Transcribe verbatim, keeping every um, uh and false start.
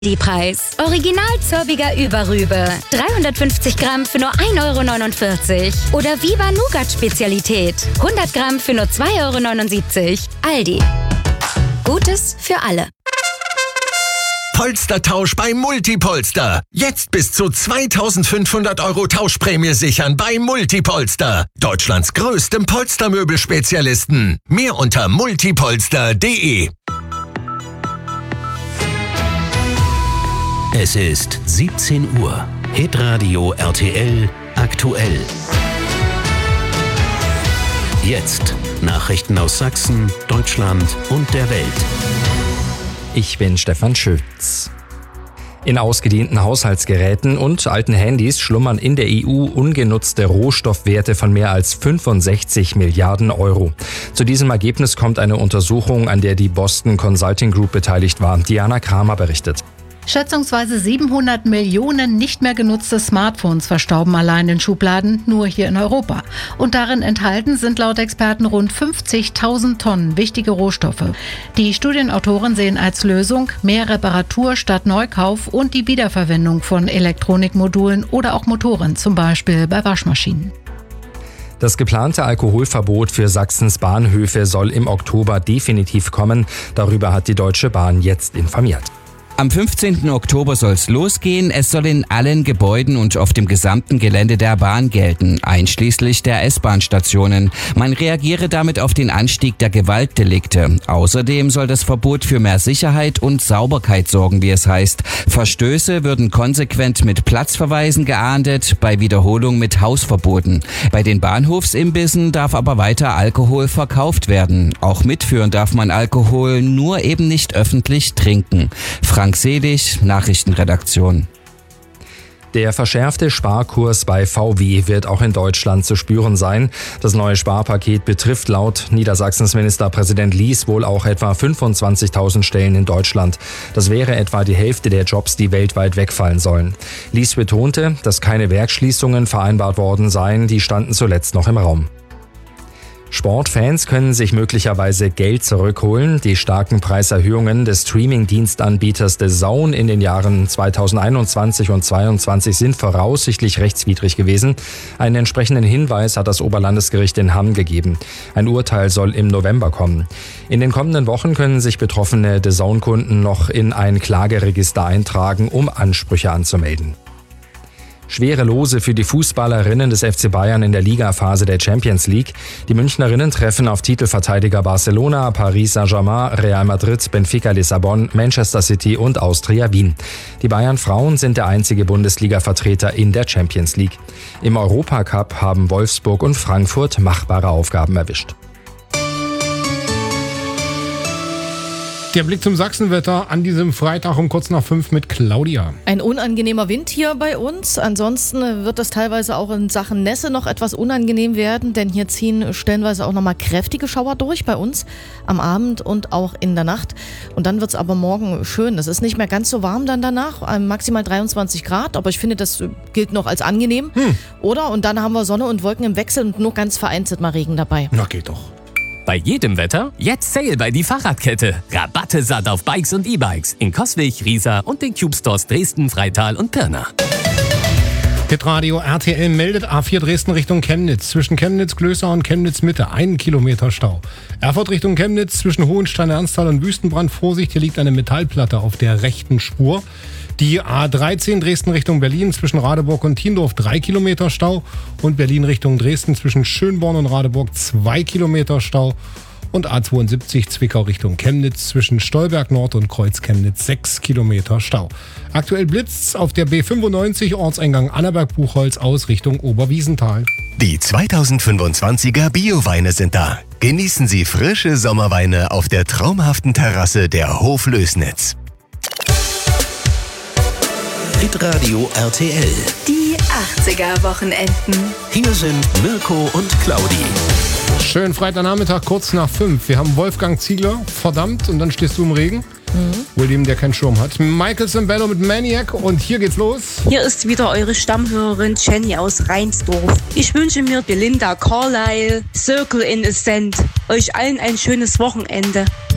Die Preis. Original Zorbiger Überrübe. dreihundertfünfzig Gramm für nur ein Euro neunundvierzig. Oder Viva Nougat Spezialität. hundert Gramm für nur zwei Euro neunundsiebzig. Aldi. Gutes für alle. Polstertausch bei Multipolster. Jetzt bis zu zweitausendfünfhundert Euro Tauschprämie sichern bei Multipolster. Deutschlands größtem Polstermöbelspezialisten. Mehr unter multipolster punkt de. Es ist siebzehn Uhr. Hitradio R T L aktuell. Jetzt Nachrichten aus Sachsen, Deutschland und der Welt. Ich bin Stefan Schütz. In ausgedienten Haushaltsgeräten und alten Handys schlummern in der E U ungenutzte Rohstoffwerte von mehr als fünfundsechzig Milliarden Euro. Zu diesem Ergebnis kommt eine Untersuchung, an der die Boston Consulting Group beteiligt war. Diana Kramer berichtet. Schätzungsweise siebenhundert Millionen nicht mehr genutzte Smartphones verstauben allein in Schubladen, nur hier in Europa. Und darin enthalten sind laut Experten rund fünfzigtausend Tonnen wichtige Rohstoffe. Die Studienautoren sehen als Lösung mehr Reparatur statt Neukauf und die Wiederverwendung von Elektronikmodulen oder auch Motoren, zum Beispiel bei Waschmaschinen. Das geplante Alkoholverbot für Sachsens Bahnhöfe soll im Oktober definitiv kommen. Darüber hat die Deutsche Bahn jetzt informiert. Am fünfzehnten Oktober soll es losgehen. Es soll in allen Gebäuden und auf dem gesamten Gelände der Bahn gelten, einschließlich der S-Bahn-Stationen. Man reagiere damit auf den Anstieg der Gewaltdelikte. Außerdem soll das Verbot für mehr Sicherheit und Sauberkeit sorgen, wie es heißt. Verstöße würden konsequent mit Platzverweisen geahndet, bei Wiederholung mit Hausverboten. Bei den Bahnhofsimbissen darf aber weiter Alkohol verkauft werden. Auch mitführen darf man Alkohol, nur eben nicht öffentlich trinken. Frank Selig, Nachrichtenredaktion. Der verschärfte Sparkurs bei V W wird auch in Deutschland zu spüren sein. Das neue Sparpaket betrifft laut Niedersachsens Ministerpräsident Lies wohl auch etwa fünfundzwanzigtausend Stellen in Deutschland. Das wäre etwa die Hälfte der Jobs, die weltweit wegfallen sollen. Lies betonte, dass keine Werksschließungen vereinbart worden seien, die standen zuletzt noch im Raum. Sportfans können sich möglicherweise Geld zurückholen. Die starken Preiserhöhungen des Streaming-Dienstanbieters The Zone in den Jahren zweitausendeinundzwanzig und zweitausendzweiundzwanzig sind voraussichtlich rechtswidrig gewesen. Einen entsprechenden Hinweis hat das Oberlandesgericht in Hamm gegeben. Ein Urteil soll im November kommen. In den kommenden Wochen können sich betroffene The Zone-Kunden noch in ein Klageregister eintragen, um Ansprüche anzumelden. Schwere Lose für die Fußballerinnen des F C Bayern in der Ligaphase der Champions League. Die Münchnerinnen treffen auf Titelverteidiger Barcelona, Paris Saint-Germain, Real Madrid, Benfica Lissabon, Manchester City und Austria Wien. Die Bayern-Frauen sind der einzige Bundesliga-Vertreter in der Champions League. Im Europacup haben Wolfsburg und Frankfurt machbare Aufgaben erwischt. Der Blick zum Sachsenwetter an diesem Freitag um kurz nach fünf mit Claudia. Ein unangenehmer Wind hier bei uns. Ansonsten wird es teilweise auch in Sachen Nässe noch etwas unangenehm werden, denn hier ziehen stellenweise auch nochmal kräftige Schauer durch bei uns am Abend und auch in der Nacht. Und dann wird es aber morgen schön. Es ist nicht mehr ganz so warm dann danach, maximal dreiundzwanzig Grad, aber ich finde, das gilt noch als angenehm. Hm. Oder? Und dann haben wir Sonne und Wolken im Wechsel und nur ganz vereinzelt mal Regen dabei. Na, geht doch. Bei jedem Wetter jetzt Sale bei die Fahrradkette. Rabatte satt auf Bikes und E-Bikes in Coswig, Riesa und den Cube Stores Dresden, Freital und Pirna. Hitradio R T L meldet A vier Dresden Richtung Chemnitz. Zwischen Chemnitz-Glößau und Chemnitz-Mitte einen Kilometer Stau. Erfurt Richtung Chemnitz zwischen Hohenstein-Ernsthal und Wüstenbrand. Vorsicht, hier liegt eine Metallplatte auf der rechten Spur. Die A dreizehn Dresden Richtung Berlin zwischen Radeburg und Thiendorf drei Kilometer Stau. Und Berlin Richtung Dresden zwischen Schönborn und Radeburg zwei Kilometer Stau. Und A zweiundsiebzig Zwickau Richtung Chemnitz zwischen Stolberg Nord und Kreuz Chemnitz sechs Kilometer Stau. Aktuell blitzt's auf der B fünfundneunzig Ortseingang Annaberg-Buchholz aus Richtung Oberwiesenthal. Die zweitausendfünfundzwanziger Bio-Weine sind da. Genießen Sie frische Sommerweine auf der traumhaften Terrasse der Hof Lößnitz. Hitradio R T L. Die achtziger-Wochenenden. Hier sind Mirko und Claudi. Schönen Freitagnachmittag, kurz nach fünf. Wir haben Wolfgang Ziegler, verdammt, und dann stehst du im Regen. Mhm. Wohl dem, der keinen Schirm hat. Michael Sembello mit Maniac und hier geht's los. Hier ist wieder eure Stammhörerin Jenny aus Reinsdorf. Ich wünsche mir Belinda Carlisle, Circle in a Sand. Euch allen ein schönes Wochenende.